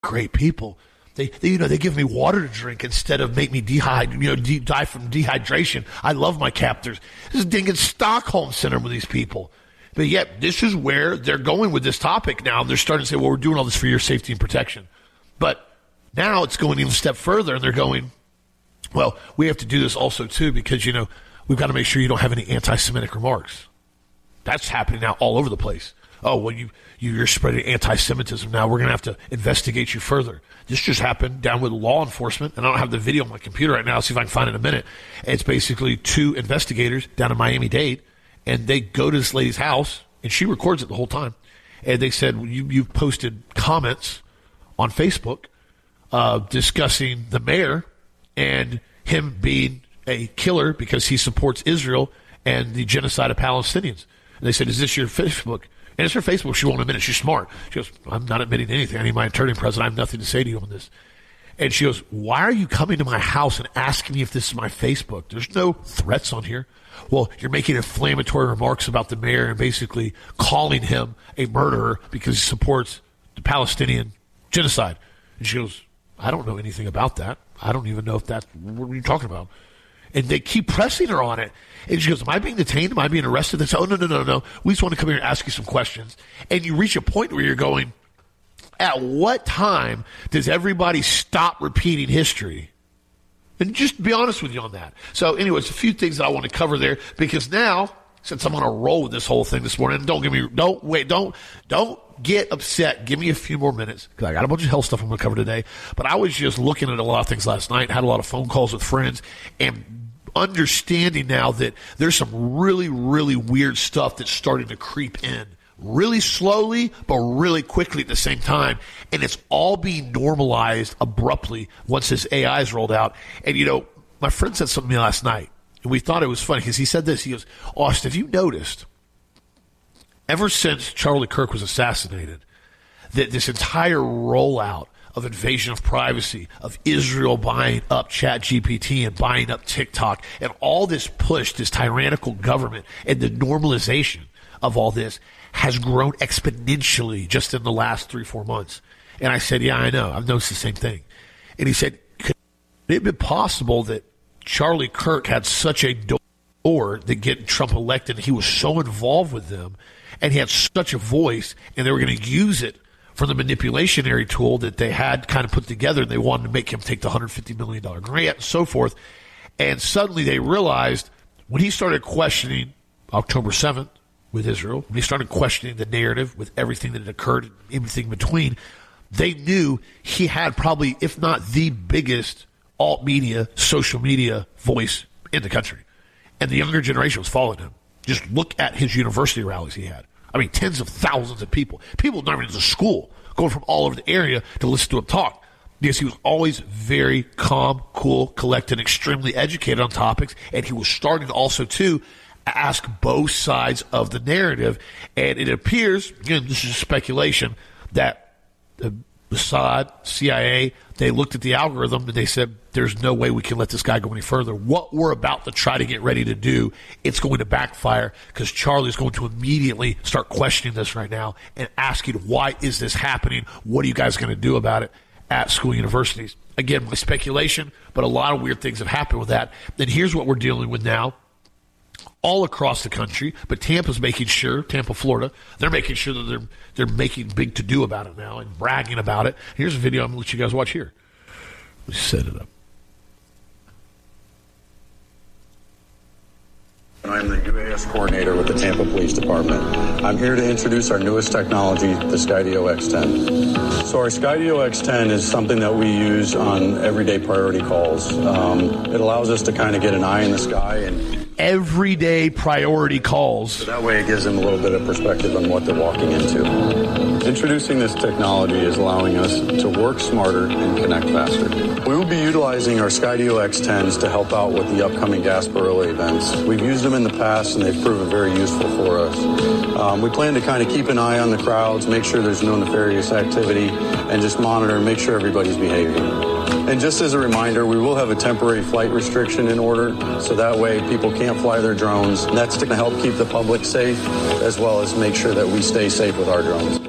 great people. They give me water to drink instead of make me die from dehydration. I love my captors. This is dang Stockholm syndrome with these people. But yet, this is where they're going with this topic now. They're starting to say, well, we're doing all this for your safety and protection. But now it's going even a step further, and they're going, well, we have to do this also, too, because, we've got to make sure you don't have any anti-Semitic remarks. That's happening now all over the place. Oh, well, you're spreading anti-Semitism now. We're going to have to investigate you further. This just happened down with law enforcement, and I don't have the video on my computer right now. I'll see if I can find it in a minute. It's basically 2 investigators down in Miami-Dade, and they go to this lady's house, and she records it the whole time. And they said, you've posted comments on Facebook discussing the mayor and him being a killer because he supports Israel and the genocide of Palestinians. And they said, is this your Facebook? And it's her Facebook. She won't admit it. She's smart. She goes, I'm not admitting anything. I need my attorney present. I have nothing to say to you on this. And she goes, why are you coming to my house and asking me if this is my Facebook? There's no threats on here. Well, you're making inflammatory remarks about the mayor and basically calling him a murderer because he supports the Palestinian genocide. And she goes, I don't know anything about that. I don't even know if that's what are you talking about. And they keep pressing her on it. And she goes, am I being detained? Am I being arrested? They say, oh, no. We just want to come here and ask you some questions. And you reach a point where you're going, at what time does everybody stop repeating history? And just be honest with you on that. So anyways, a few things that I want to cover there, because now, since I'm on a roll with this whole thing this morning, don't get upset. Give me a few more minutes, because I got a bunch of hell stuff I'm going to cover today. But I was just looking at a lot of things last night, had a lot of phone calls with friends, and understanding now that there's some really, really weird stuff that's starting to creep in really slowly, but really quickly at the same time. And it's all being normalized abruptly once this AI is rolled out. And, my friend said something to me last night, and we thought it was funny because he said this. He goes, Austin, have you noticed, ever since Charlie Kirk was assassinated, that this entire rollout of invasion of privacy, of Israel buying up ChatGPT and buying up TikTok, and all this push, this tyrannical government, and the normalization of all this has grown exponentially just in the last 3-4 months. And I said, yeah, I know. I've noticed the same thing. And he said, could it be possible that Charlie Kirk had such a door that getting Trump elected, he was so involved with them, and he had such a voice, and they were going to use it for the manipulationary tool that they had kind of put together, and they wanted to make him take the $150 million grant and so forth. And suddenly they realized when he started questioning October 7th with Israel, when he started questioning the narrative with everything that had occurred and everything between, they knew he had probably, if not the biggest alt media, social media voice in the country. And the younger generation was following him. Just look at his university rallies he had. I mean, tens of thousands of people. People not even to school, going from all over the area to listen to him talk. Because he was always very calm, cool, collected, extremely educated on topics. And he was starting also to ask both sides of the narrative. And it appears, again, this is speculation, that the Mossad, CIA, they looked at the algorithm and they said, there's no way we can let this guy go any further. What we're about to try to get ready to do, it's going to backfire, because Charlie's going to immediately start questioning this right now and asking, why is this happening? What are you guys going to do about it at school universities? Again, my speculation, but a lot of weird things have happened with that. And here's what we're dealing with now. All across the country, but Tampa, Florida, they're making sure that they're making big to-do about it now and bragging about it. Here's a video I'm going to let you guys watch here. Let's set it up. I'm the UAS coordinator with the Tampa Police Department. I'm here to introduce our newest technology, the Skydio X10. So our Skydio X10 is something that we use on everyday priority calls. It allows us to kind of get an eye in the sky and everyday priority calls. So that way it gives them a little bit of perspective on what they're walking into. Introducing this technology is allowing us to work smarter and connect faster. We will be utilizing our Skydio X10s to help out with the upcoming Gasparilla events. We've used them in the past and they've proven very useful for us. We plan to kind of keep an eye on the crowds, make sure there's no nefarious activity, and just monitor and make sure everybody's behaving. And just as a reminder, we will have a temporary flight restriction in order, so that way people can't fly their drones. That's to help keep the public safe, as well as make sure that we stay safe with our drones.